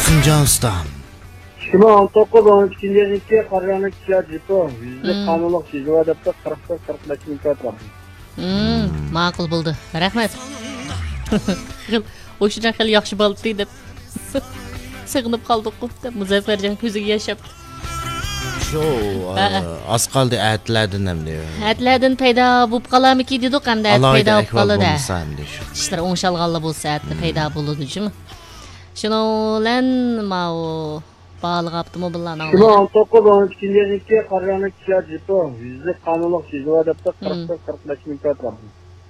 Tursunjon ustam. 2019-12 yilniki Qaryanlik Kia Jeep'i yüzlük qonunliq Jeep adapta 40-45 ming turadi. Ma'qul bo'ldi. Rahmat. O'shadan xil yaxshi bo'ldi deb sig'inib qoldik-ku deb Muzaffarjon ko'ziga yashab. Shu az qoldi atlardan ham deydi. Atlardan paydo bo'lib qolamiki dedik, hamda paydo bo'lib qoladi. Ishlar o'ngshalganlar bo'lsa atda paydo bo'ladi-jimi? Shuningdan mau bağlı avtomobillarni 2019-12 yilniki Qaryanlik Kia Jeep'i yüzlük qonunliq Jeep adapta 40-45 ming turadi.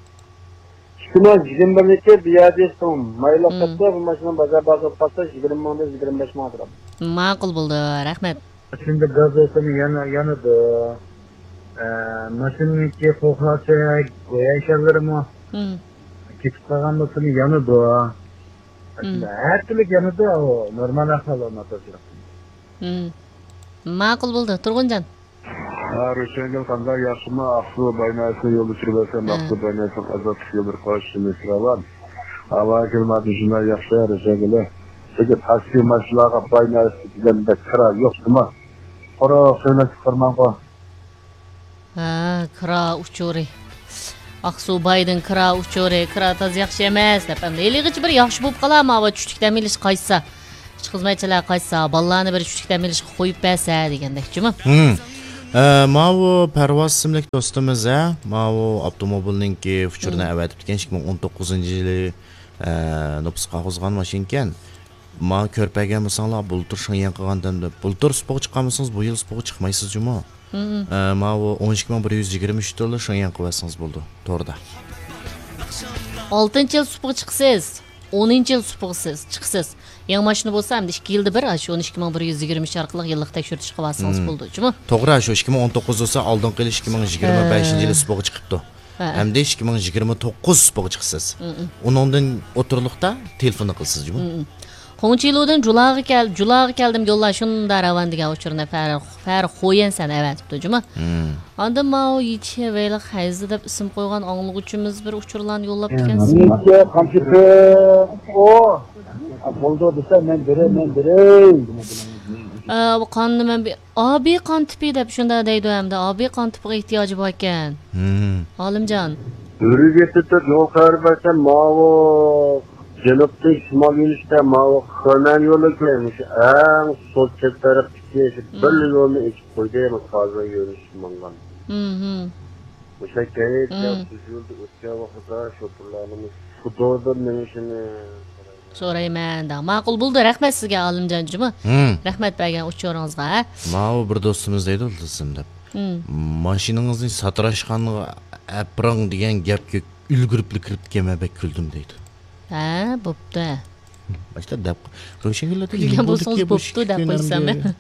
2021niki Biadeston mayli qilsa bu mashina bozorda qolsa 20 mingdan 25 ming turadi. Ma'qul bo'ldi, rahmat. Şimdi gazosini yanıdı. Maşiniki koklası yaşarlarımı kitip kalganlısını yanıdı. Her türlü yanıdı o normal ahvalı motorcular. Ma'qul bo'ldi, Turg'unjon. Rüşengel kanda yaşımı aklı baynayası yolu sürüyorsan aklı baynayası azat yıldır koştuğunu sıralar. Hava kılmadı şuna yaşaya Rüşengel'e. Peki taksi maçlığa baynayası giden de kıra yoktu mu? Oraya söyle çıkarmam o. Kıra uçuri. Aksu baydın kıra uçuri. Kıra taz yaxşı emas dep. Eliğiç bir yaxşı bo'lib qalama va tushlikdan milish qaytsa. Ish xizmatchilar qaytsa, bolalarni bir tushlikdan milish qo'yib bersa degandek-chimi? Mavu Parvoz ismli do'stimiz Mavu avtomobilninki fuchurni avatib ketgan 2019-yili nopusqa qo'zg'an mashina ekan. Ma ko'rpagan bo'lsanglar, bultur shunyan qilgandan deb. Bultur spog chiqarmasangiz, bu yil spog chiqmaysiz-jimi? Mavu 12123 dollar shunyan qilsangiz bo'ldi, to'g'rida. 6-yil spog chiqsiz, 10-yil spogsiz chiqsiz. Yangi mashina bo'lsa, hamda 2 yilda bir shu 12120 orqali yillik tekshirtish qilsangiz bo'ldi-jimi? To'g'ri, shu 2019 bo'lsa, oldingi yil 2025-yil spog chiqibdi. Hamda 2029 spog chiqsiz. Uningdan o'tirliqda telefon qilsiz-jimi? Qo'nchilodan Julaga keldim yo'llar shunda ravan degan uchurni far qo'yansan avatibdi-jimi? Anda mau yichi vela hayzi deb ism qo'ygan anglag'uchimiz bir uchurlarni yo'llab ekansiz. Bo'ldi desa men beray. Bu qonni men AB qon tipi deb shunda deydi hamda AB qon tipiga ehtiyoji bor ekan. Olimjon. Yürüyüşte yol kararlarsan mavi Cenop'ta şimal yönüşte mavi Kırmen yolu gelmiş. En sol çek taraf geçip böyle yolunu ekip koydu ama fazla yönüş mangan. Bu şekilde süzüldü ötke vakitte şoförlerimiz futboldan menişini so'rayman da. Ma'qul bo'ldi, rahmat sizga Olimjon-jimi? Rahmat bergan uchoringizga. Mau bir do'stimiz deydi o'ldirsin deb. Mashinangizni satrashganiga aprang degan gapga ulguribli kirib kelmabak kuldim deydi. Bo'pti. Boshda deb Ro'shangillar degan bo'lsangiz bo'pti deb qo'ysam.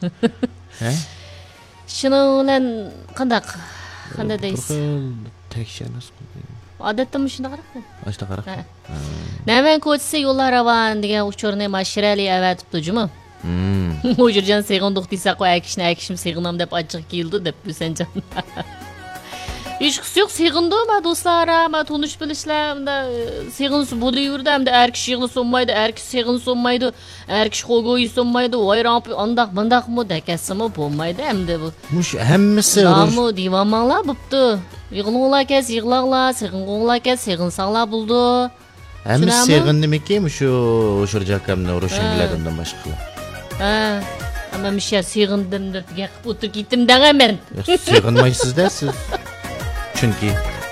Shuni bilan qanday deysiz? Tekshiramiz. Odatda shunday qaraqmi? Boshda qaraq. Naman ko'chasi yo'llar ravan degan uchurni mashirali avatibdi-jimi? O'jirjon seg'indiq desa qo'y akishim seg'inam deb ochiq keldi deb Husanjon. Hech qisi yo'q seg'indim ma do'stlar, ma tonish bilishlar, seg'insa bo'laverdi, hamda er kishi yig'ni so'nmaydi, er kishi seg'in so'nmaydi, er kishi qo'goyi so'nmaydi, voy rampi andaq-bundaqmi dekasimi bo'lmaydi hamda bu. Mush hammasi Ammo divanmanlar bo'pti. Yig'linglar kes, yig'langlar, seg'inglar kes, seg'insanglar bo'ldi. Hammasi seg'in demakki, shu o'shirjakamni Ro'shangillardan boshqa. Ama misha seg'indim deb gap o'tirib ketdim degaman. Seg'inmaysiz-da siz. Chunki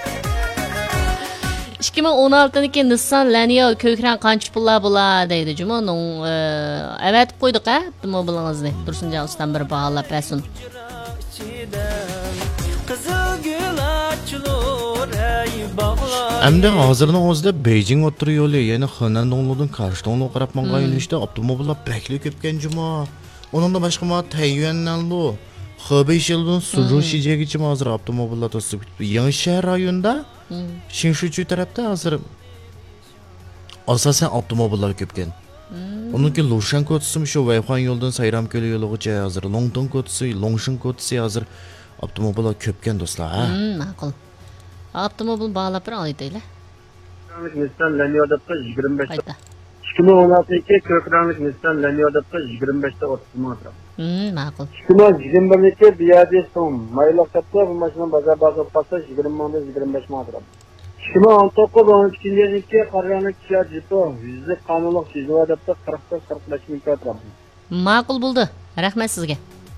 2016-niki Nissan Lanio ko'kran qancha pullar bo'ladi deydi. Jumoning avatib qo'ydik avtomobilingizni. Tursunjon ustam bir baholab bersin. Hamda hozirning o'zida Beijing o'tiri yo'li, ya'ni Xonandonlardan Qarshidonga qarab manga yo'nalishda avtomobillar bakli ko'pkan juma. Uningda boshqa ma Tayyuanlanlu, Xubey shildan Suzhoujigacha hozir avtomobillar to'sib ketdi. Yanshar rayonida Shinshuchu tarafda hozir asosan avtomobillar ko'pkan. Uningki Lushan ko'tisi shu Vayxon yo'ldan Sayramko'l yo'ligacha hozir Longton ko'tisi, Longshin ko'tisi hozir avtomobillar ko'pkan do'stlar. Ma'qul. Avtomobil bağlab bir alaydılar. Nissan Lanio deb 25 2016'daki kökrenlik Nissan Lanyo'da 25'te 30 metre. Ma'qul. 2021'deki Biadison Mayloqda bu maşının bazar bazı pasta 20 metre 25 metre. 2019-12 yılındaki Qaryanlık Kia Jeep'i yüzde kanunluq Jeep'da 40-45 metre. Ma'qul bo'ldi. Rahmat sizga.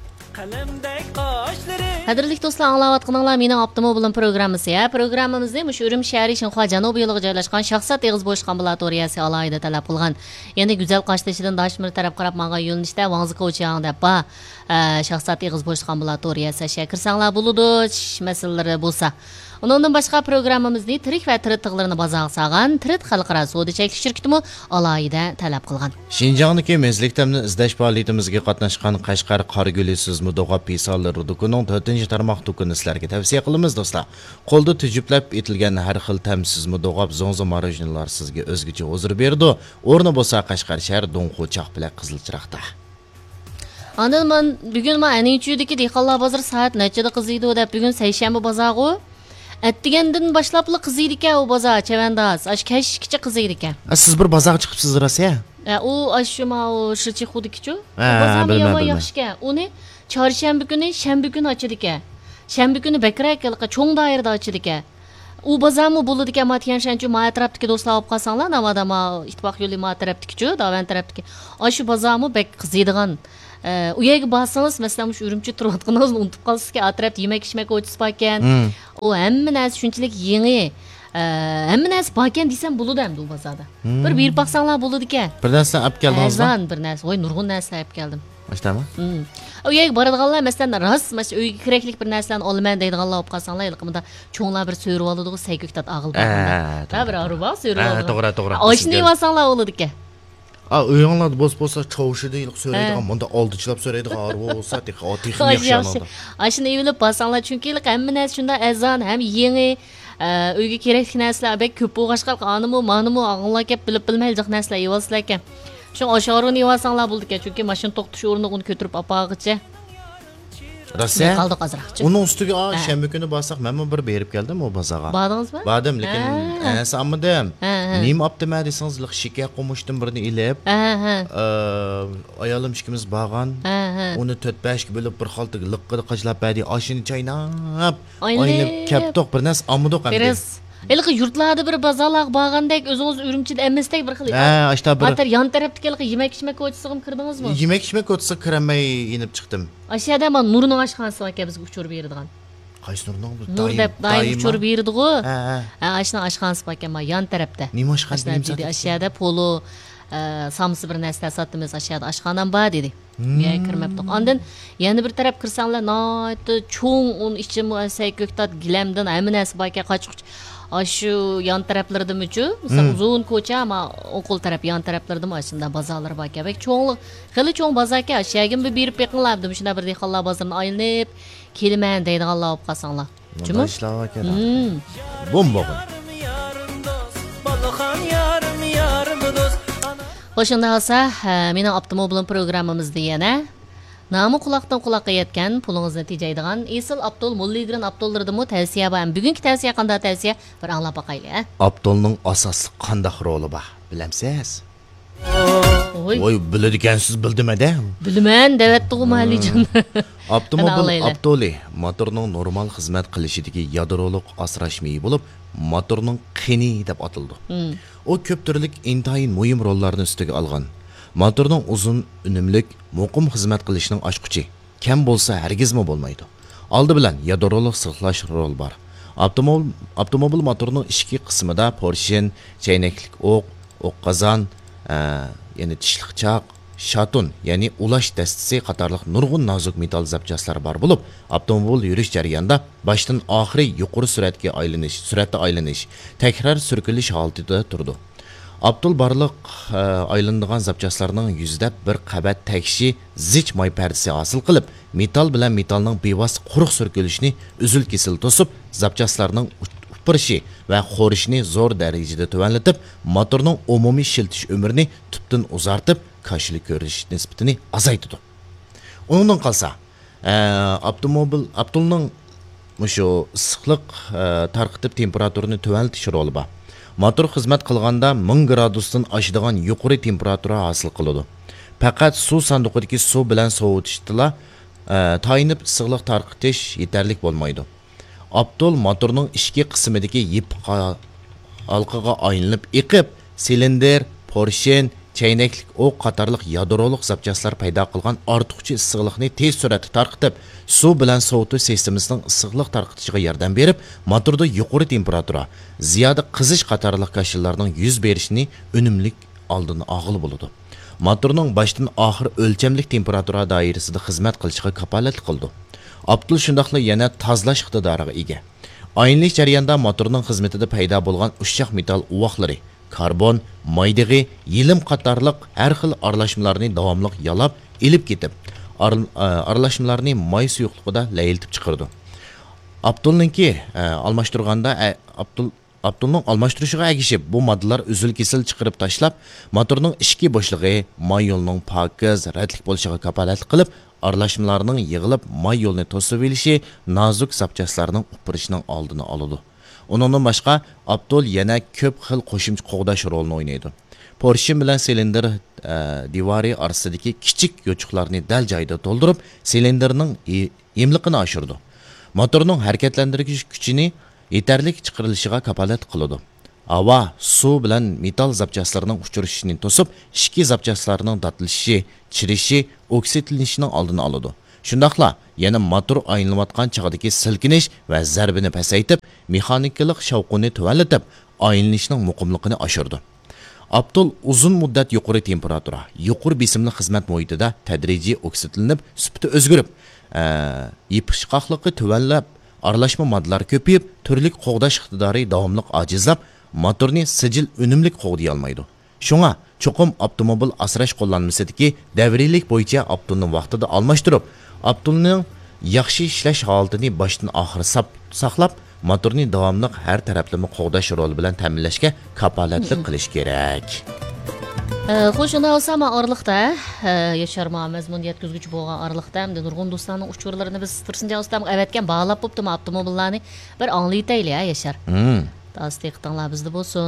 Qadrli do'stlar, anglayotganinglar mening avtomobilim programmasi. Programmamizni mush Urim shahri Shinxua janubiy yo'liga joylashgan shaxsat eg'iz bo'sh ambulatoriyasi alohida talab qilgan. Yana Go'zal Qashtashidan Dashmir taraf qarab menga yo'linishda Vangzi ko'changda ba shaxsat eg'iz bo'sh ambulatoriyasi kirsanglar bo'ladi, masalalari bo'lsa. Ondan başqa programmamizni tirik va tiritliqlarini bazaga salgan Tirit xalqaro savdo cheklanish shirkatimi alohida talab qilgan. Şinjan'daki mezliktemni izlash faoliyatimizga qatnashgan Qashqar Qorguli Sizmi Do'g'ab Pisallar Dukuning 4-tarmoq dukuni sizlarga tavsiya qilamiz do'stlar. Qo'lda tujublab etilgan har xil tamsizmi Do'g'ab zonzo marojinlar sizga o'zgacha huzur berdi. O'rni bo'lsa Qashqar shahar Do'ngxo'chaq bilan Qizilchiroqda. Andan men bugun men Anichudagi dehqonlar bozor soat nechida qiziydi deb bugun seshanba bozorga Attigandan boshlabli qiziydi ekan u bozor Chavandoz. Ash kashkicha qiziydi ekan. Siz bir bozorga chiqibsiz rosa? U ashuma u shirchi xudikichu. Bozor yomon yaxshi ekan. Uni chorshanba kuni, shanba kuni ochadi ekan. Shanba kuni bakrak cho'ng doirada ochadi ekan. U bozormi bo'ladi ekan, Matiyan shanchu ma atrofdagi do'stlar olib qolsanglar, namadama ittifoq yo'li ma atrofdikichu, Davan tarafdagi. Shu bozormi bek qiziydigan. U yerga borsangiz, masalan, shu Urumchi turayotganingizni unutib qolsangiz, atrofda yemak-ichmak o'chisi bor ekan. U hamma narsa shunchalik yangi. Hamma narsa bor ekan desam bo'ladi ham bu bozorda. Bir berib baqsanglar bo'ladi ekan. Bir narsa olib keldingizmi? Azan bir narsa, voy nurg'un narsa olib keldim. Mashtami? U yerga boradiganlar, masalan, rost, mana uyga keraklik bir narsalarni olaman deydiganlar olib qolsanglar, ilqimda cho'nglar bir so'rib oladi, saykoktat ag'il bor. Bir arba so'rib oladi. To'g'ri. Oshni yevasanglar bo'ladi ekan. Uyinglarda bo'lsa chovshida ilq so'raydigan, bunda oldichilab so'raydigan arvo bo'lsa, texnik yaxshi. Ashuni evlab borsanglar, chunki hamma narsa shunda azon, ham yangi uyga kerakli narsalar bek ko'p bo'lg'ashqa, animi, manimi og'inlar kelib bilib-bilmaydigan narsalar yevasizlar ekan. Shu osharuni yevasanglar bo'ldi ekan, chunki mashina to'xtash o'rniga uni ko'tarib opag'icha. Rosa. Qoldi qazroqchi. Uning ustiga shanba kuni borsak, men bir berib keldim o bozorga. Bordingizmi? Bordim, lekin anasamidim. Nim optima desangiz, shika qo'mishdim birini ilib. Ayolim ikkimiz borgan. Uni 4-5 bo'lib bir xaltaga liqqida qajlab berdi, oshini chaynab, o'ynab kaptoq bir nas amdiq ham. Elqi yurtlarda bir bozorlar borgandek, o'zingiz Urumchida emasdek bir xil. Ashta bir. Atar yon tarafdagi elqi yemak-ichmak ko'chasiga kirdingizmi? Yemak-ichmak ko'chasiga kiramay inib chiqdim. Ashada men Nurning oshxonasi bor ekan, bizga uchirib beradigan. Qaysi Nurning bu? Nur deb doim uchirib berdi-ku. Ashna oshxonasi bor ekan, yon tarafda. Nima oshxonasi dedi? Ashada polo samsi bir narsa sotamiz, ashada oshxonam bor dedi. Men kirmabdim. Ondan yana bir taraf kirsanglar, noyat cho'ng un ichimi saykoktat gilamdan hamma narsa bor ekan, qochquch. Shu yon taraflardami-chu, misol uzun ko'cha, ama o'qil taraf yon taraflardami shunda bozorlar bor ekan. Cho'nglik, xili cho'ng bozor ekan. Shagim bir berib beqinlardim. Shunda bir dehqonlar bozorini aylanib, kelman deydiganlar olib qolsanglar. Chunki ishlab ekan. Bomba. O'shanda olsa, mening avtomobilim programmamizda yana Namı quloqdan quloqqa yetgan pulingizni tejaydigan Esil Abdul Mulligran Abdullardimi tavsiya bor. Bugungi tavsiya qanday tavsiya? Bir anglab boqaylik. Abdulning asosli qanday roli bor? Bilamsiz? Voy, biladigansiz bildimada? Bilman, devatdi-ku Malijon. Avtomobil Abduli motorning normal xizmat qilishidagi yadroliq asrashmiyi bo'lib, motorning qini deb atildi. O ko'p turlik intayin muhim rollarni ustiga olgan. Motorning uzun, unumlik, muqim xizmat qilishining ochquchi. Kam bo'lsa hargizmi bo'lmaydi. Oldi bilan yadroliq saqlash rol bor. Avtomobil motorining ichki qismida porshin, chaynaklik o'q qozon, ya'ni tishliqchoq, shatun, ya'ni ulash dastasi qatorliq nurg'un nozik metal zapchastlar bor bo'lib, avtomobil yurish jarayonida boshdan oxiri yuqori suratga aylanish, takror surkilish holatida turdi. Abdul barliq aylanadigan zapchastlarning yuzida bir qabat takshi zich moy pardasi hosil qilib, metal bilan metalning bevos quruq surkilishini uzil-kesil to'sib, zapchastlarning upirishi va xo'rishini zo'r darajada tuvanlatib, motorning umumiy shiltish umrini tubdan uzartib, kashili ko'rinish nisbatini azaytdi. Undan qolsa, Abdulning mushu issiqlik tarqitib temperaturini tuvanlatish roli bor. Motor xizmat qilganda 1000 gradusdan oshadigan yuqori temperatura hosil qiladi. Faqat suv sanduqidagi suv bilan sovutishda tayinib issiqlik tarqitish yetarli bo'lmaydi. Abdul motorning ichki qismidagi yip halqaga aylanib eqib, silindr, porshen, chaynaklik o'q qatorliq yadroliq zapchastlar paydo qilgan ortiqcha issiqlikni tez suratda tarqitib, suv bilan sovutish sistemasining issiqlik tarqitishiga yordam berib, motorda yuqori temperatura, ziyoda qizish qatorliq kashinlarning yuz berishini unumli oldini og'il bo'ladi. Motorning boshdan oxir o'lchamlik temperatura doirasida xizmat qilishiga kafolat qildi. Abdul shundaqla yana tozalash iqtidoriga ega. Aylanış jarayonida motorning xizmatida paydo bo'lgan ushshaq metal uvoqlari, karbon, maydag'i, yilim qatorliq har xil aralashmalarni davomli yalab, elib ketib, aralashmalarni may suyuqligida layiltib chiqardi. Abdulninki almashtirganda Abdulning almashtirishiga agishib, bu moddalar uzil-kesil chiqarib tashlab, motorning ichki bo'shlig'i, may yo'lining pokiz, ratlik bo'lishiga kafolat qilib, aralashmalarning yig'ilib may yo'lini to'sib olishi, nozik zapchastlarning upirishining oldini oladi. Uningdan boshqa Abdul yana ko'p xil qo'shimcha qo'g'dash rolini o'ynaydi. Porshin bilan silindr divari orasidagi kichik yo'chuqlarni dal joyida to'ldirib, silindrning emliqini oshirdi. Motorning harakatlantirish kuchini yetarli chiqarilishiga kafolat qiladi. Havo, suv bilan metal zapchastlarining uchrashishini to'sib, ichki zapchastlarning datilishishi, chirishi, oksidlanishining oldini oladi. Shundaqla, yana motor aylanayotgan chog'dagi silkinish va zarbini pasaytib, mexanikalik shavqini tuvallatib, aylanishning muqimligini oshirdi. Abdul uzun muddat yuqori temperatura, yuqori besimli xizmat muhitida tadrijiy oksidlanib, sifati o'zgarib, yipishqoqligi tuvanlab, aralashma moddalar ko'payib, turli qo'g'dash iqtidori davomli ojizlab, motorni sijil unumli qo'g'day olmaydi. Shunga cho'qim avtomobil asrash qo'llanmasidagi davriylik bo'yicha Abdulning vaqtida almashtirib, Abdulning yaxshi ishlash holatini boshdan oxir saqlab, motorni davomli har taraflama qo'g'dash roli bilan ta'minlashga kafolatlik qilish kerak. Xo'sh, unda olsam orliqda Yashar mazmun yetkazuvchi bo'lgan orliqda hamda nurg'un do'stlarning uchurlarini biz Tursunjon ustam avatgan bog'lab bo'ptimi avtomobillarni bir anglaytaylik Yashar. Tasdiqinglar bizda bo'lsin.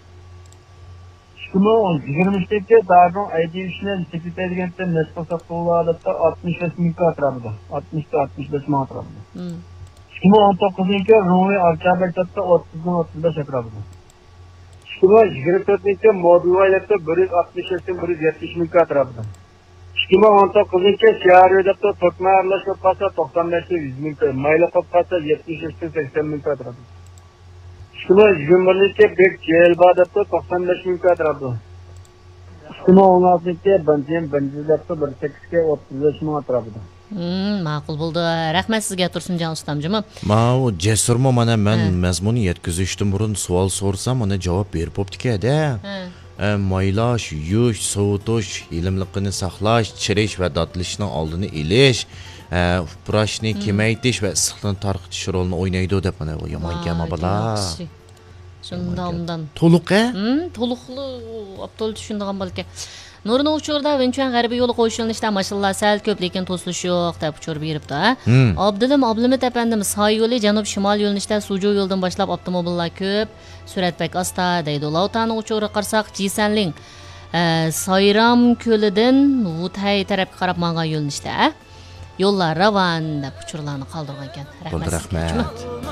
2023'te Dargon ID3'nin sekreteriyente Nesposa Kulağı'da 65 mil atrafında. 60-65 mil atrafında. 2019'da Rumi Arkabetat'ta 30-35 atrafında. 2024'te Modulay'da 160-170 mil atrafında. 2019'da Siyariyo'da Tokma Arlaşma Pasa 95-100 mil atrafında. Mayla Pasa 70-80 mil atrafında. 2021'te Bek Celba'da 95 mil atrafında. 2016'da Benziz'da 1.8-35 mil atrafında. Ma'qul bo'ldi. Rahmat sizga Tursunjon ustamjimi. O Jasurmo mana men mazmuni yetkazishdan burun savol so'rsam, mana javob berib bo'pti-da. Maylash, yuvish, sovutish, ilimliqini saqlash, chirish va dodlashning oldini olish, uprashni kemaytirish va issiqlikni tarqitish rolini o'ynaydi deb mana yomon gama bola. Shundan. To'liq-a? To'liqli Abdul tushundigan balki. Nurni uchurda Vinchuan g'arbiy yo'li qo'shilishda mashinalar sal ko'p, lekin to'silish yo'q deb uchur beribdi. Abdulimiz apandimiz soy yo'li janub shimol yo'linishda Sujo yo'ldan boshlab avtomobillar ko'p, surat bak asta deydi. Lautani uchuri qarsak Jisanling Sayram ko'lidan Vutay tarafga qarab mangan yo'linishda yo'llar ravon deb uchurlarni qoldirgan ekan. Rahmat.